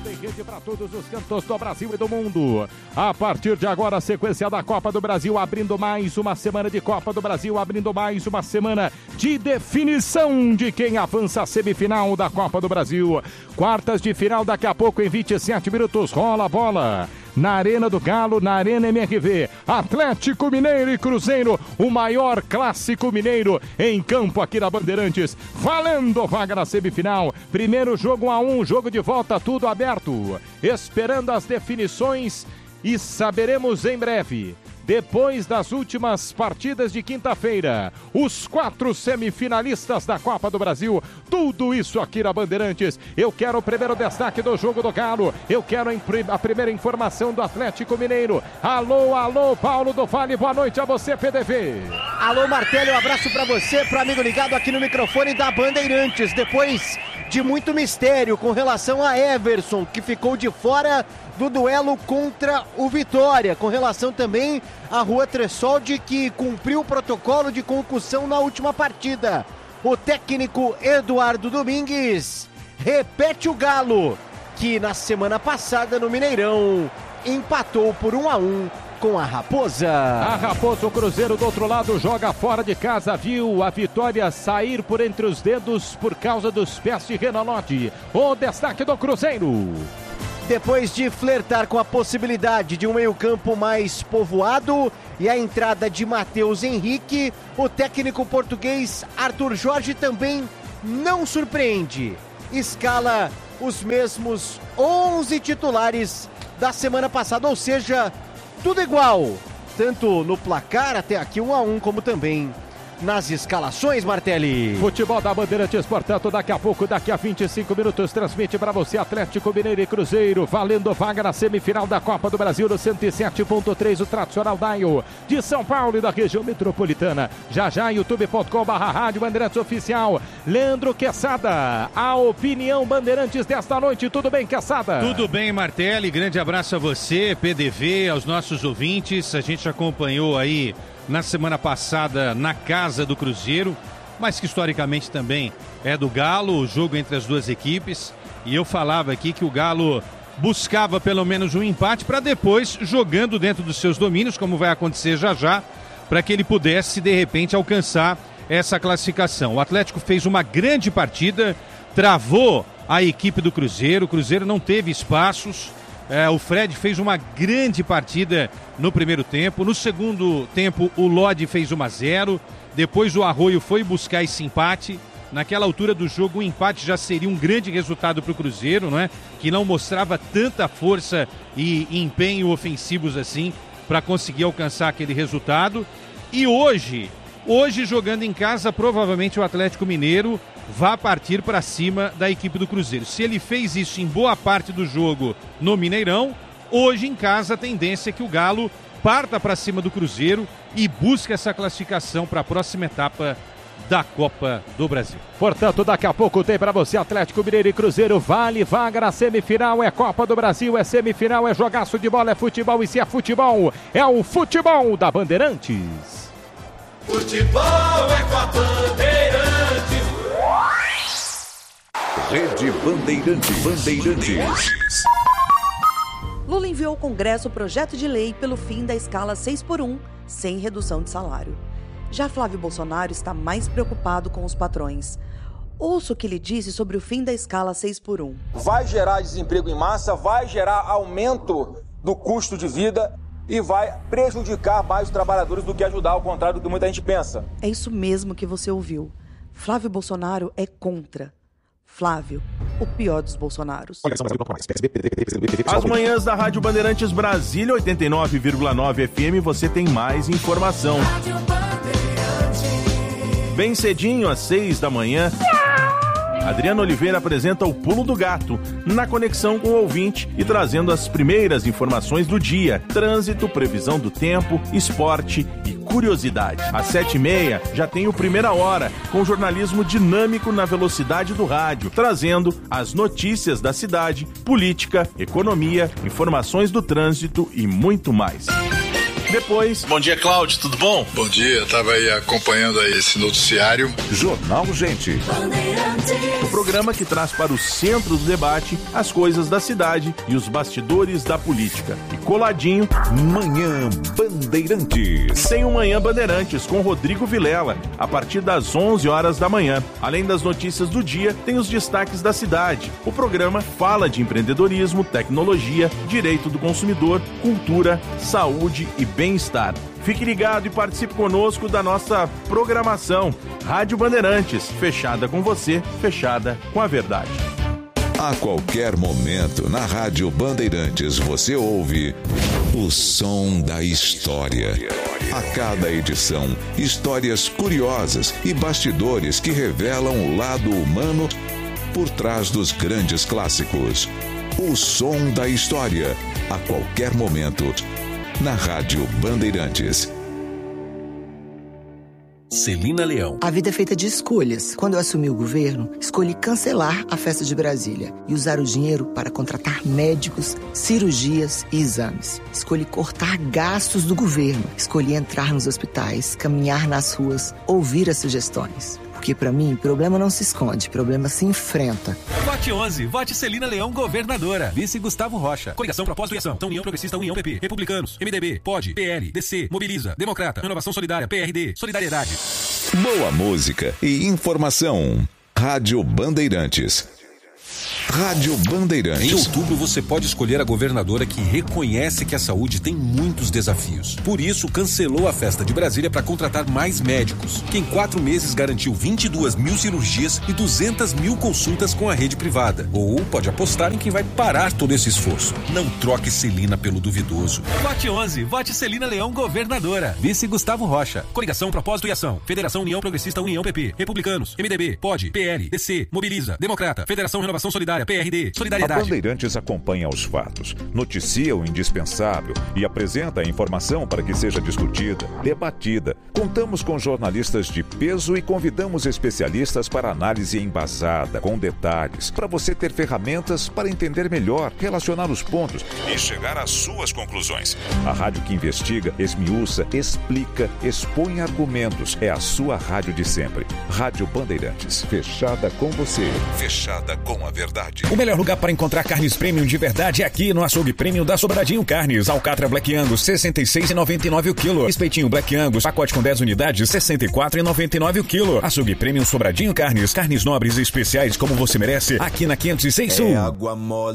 Rodando em rede para todos os cantos do Brasil e do mundo. A partir de agora, a sequência da Copa do Brasil, abrindo mais uma semana de Copa do Brasil, abrindo mais uma semana de definição de quem avança a semifinal da Copa do Brasil. Quartas de final daqui a pouco, em 27 minutos, rola a bola. Na Arena do Galo, na Arena MRV, Atlético Mineiro e Cruzeiro, o maior clássico mineiro em campo aqui na Bandeirantes, valendo vaga na semifinal. Primeiro jogo 1-1, jogo de volta, tudo aberto, esperando as definições e saberemos em breve. Depois das últimas partidas de quinta-feira, os 4 semifinalistas da Copa do Brasil, tudo isso aqui na Bandeirantes. Eu quero o primeiro destaque do jogo do Galo, eu quero a primeira informação do Atlético Mineiro. Alô, Paulo do Vale, boa noite a você, PDV. Alô, Martelli, um abraço pra você, pro amigo ligado aqui no microfone da Bandeirantes. Depois de muito mistério com relação a Everson, que ficou de fora do duelo contra o Vitória, com relação também a Rua Tressoldi, que cumpriu o protocolo de concussão na última partida. O técnico Eduardo Domingues repete o Galo, que na semana passada no Mineirão empatou por 1-1 com a Raposa. A Raposa, o Cruzeiro do outro lado, joga fora de casa, viu a vitória sair por entre os dedos por causa dos pés de Renan Lodge. O destaque do Cruzeiro. Depois de flertar com a possibilidade de um meio-campo mais povoado e a entrada de Matheus Henrique, o técnico português Arthur Jorge também não surpreende. Escala os mesmos 11 titulares da semana passada, ou seja, tudo igual, tanto no placar até aqui 1-1, como também nas escalações, Martelli. Futebol da Bandeirantes, portanto, daqui a pouco, daqui a 25 minutos, transmite para você Atlético Mineiro e Cruzeiro, valendo vaga na semifinal da Copa do Brasil no 107.3, o tradicional dial de São Paulo e da região metropolitana. Já, youtube.com/rádio Bandeirantes Oficial. Leandro Quezada, a opinião Bandeirantes desta noite. Tudo bem, Quezada? Tudo bem, Martelli, grande abraço a você, PDV, aos nossos ouvintes. A gente acompanhou aí na semana passada na casa do Cruzeiro, mas que historicamente também é do Galo, o jogo entre as duas equipes, e eu falava aqui que o Galo buscava pelo menos um empate para depois, jogando dentro dos seus domínios, como vai acontecer já, para que ele pudesse de repente alcançar essa classificação. O Atlético fez uma grande partida, travou a equipe do Cruzeiro, o Cruzeiro não teve espaços. O Fred fez uma grande partida no primeiro tempo. No segundo tempo, o Lodge fez 1-0. Depois o Arroio foi buscar esse empate. Naquela altura do jogo, o empate já seria um grande resultado para o Cruzeiro, não é? Que não mostrava tanta força e empenho ofensivos assim para conseguir alcançar aquele resultado. E hoje jogando em casa, provavelmente o Atlético Mineiro vai partir para cima da equipe do Cruzeiro. Se ele fez isso em boa parte do jogo no Mineirão, hoje em casa a tendência é que o Galo parta para cima do Cruzeiro e busque essa classificação para a próxima etapa da Copa do Brasil. Portanto, daqui a pouco tem para você Atlético Mineiro e Cruzeiro, vale vaga na semifinal, é Copa do Brasil, é semifinal, é jogaço de bola, é futebol, e se é futebol, é o futebol da Bandeirantes. Futebol é com a Bandeirantes. Rede Bandeirantes. Lula enviou ao Congresso o projeto de lei pelo fim da escala 6x1, sem redução de salário. Já Flávio Bolsonaro está mais preocupado com os patrões. Ouça o que ele disse sobre o fim da escala 6x1. Vai gerar desemprego em massa, vai gerar aumento do custo de vida e vai prejudicar mais os trabalhadores do que ajudar, ao contrário do que muita gente pensa. É isso mesmo que você ouviu. Flávio Bolsonaro é contra. Flávio, o pior dos Bolsonaros. As manhãs da Rádio Bandeirantes Brasília, 89,9 FM, você tem mais informação. Bem cedinho, às 6 da manhã, Adriano Oliveira apresenta o Pulo do Gato, na conexão com o ouvinte e trazendo as primeiras informações do dia, trânsito, previsão do tempo, esporte e curiosidade. Às 7h30 já tem o Primeira Hora, com jornalismo dinâmico na velocidade do rádio, trazendo as notícias da cidade, política, economia, informações do trânsito e muito mais. Depois... Bom dia, Cláudio, tudo bom? Bom dia, estava aí acompanhando aí esse noticiário. Jornal Gente. O programa que traz para o centro do debate as coisas da cidade e os bastidores da política. E coladinho... Manhã Bandeirantes. Tem o Manhã Bandeirantes com Rodrigo Vilela, a partir das 11 horas da manhã. Além das notícias do dia, tem os destaques da cidade. O programa fala de empreendedorismo, tecnologia, direito do consumidor, cultura, saúde e bem-estar. Fique ligado e participe conosco da nossa programação. Rádio Bandeirantes, fechada com você, fechada com a verdade. A qualquer momento, na Rádio Bandeirantes, você ouve o som da história. A cada edição, histórias curiosas e bastidores que revelam o lado humano por trás dos grandes clássicos. O som da história, a qualquer momento, na Rádio Bandeirantes. Celina Leão. A vida é feita de escolhas. Quando eu assumi o governo, escolhi cancelar a festa de Brasília e usar o dinheiro para contratar médicos, cirurgias e exames. Escolhi cortar gastos do governo. Escolhi entrar nos hospitais, caminhar nas ruas, ouvir as sugestões. Porque pra mim, problema não se esconde, problema se enfrenta. Vote 11, vote Celina Leão, governadora. Vice Gustavo Rocha. Coligação Propósito e Ação. União Progressista, União PP. Republicanos, MDB, POD, PL, DC, Mobiliza, Democrata, Renovação Solidária, PRD, Solidariedade. Boa música e informação. Rádio Bandeirantes. Rádio Bandeirantes. Em outubro você pode escolher a governadora que reconhece que a saúde tem muitos desafios. Por isso, cancelou a festa de Brasília para contratar mais médicos, que em 4 meses garantiu 22 mil cirurgias e 200 mil consultas com a rede privada. Ou pode apostar em quem vai parar todo esse esforço. Não troque Celina pelo duvidoso. Vote 11, vote Celina Leão, governadora. Vice Gustavo Rocha. Coligação Propósito e Ação. Federação União Progressista, União PP. Republicanos, MDB, POD, PL, DC, Mobiliza, Democrata, Federação Renovação Solidária, PRD, Solidariedade. A Bandeirantes acompanha os fatos, noticia o indispensável e apresenta a informação para que seja discutida, debatida. Contamos com jornalistas de peso e convidamos especialistas para análise embasada, com detalhes, para você ter ferramentas para entender melhor, relacionar os pontos e chegar às suas conclusões. A rádio que investiga, esmiuça, explica, expõe argumentos. É a sua rádio de sempre. Rádio Bandeirantes. Fechada com você. Fechada com a verdade. O melhor lugar para encontrar carnes premium de verdade é aqui no açougue premium da Sobradinho Carnes. Alcatra Black Angus, R$ 66,99 o quilo. Espetinho Black Angus, pacote com 10 unidades, R$ 64,99 o quilo. Açougue premium Sobradinho Carnes. Carnes nobres e especiais como você merece, aqui na 506 Sul. É água mole.